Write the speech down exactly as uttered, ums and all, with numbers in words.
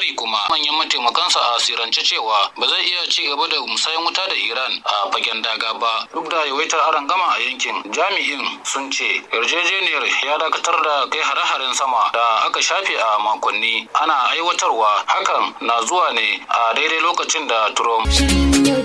ƙari kuma manyan mataimakansa a asirance cewa ba zai iya ci gaba da musayan wuta da Iran a fagen daga ba duk da yawaitar arangama a yankin. Jami'in sun ce yarjejeniyar ya dakatar da kai hare-haren sama da aka shafe a makonni ana aiwatarwa. Hakan na zuwa ne a daidai lokacin da Trump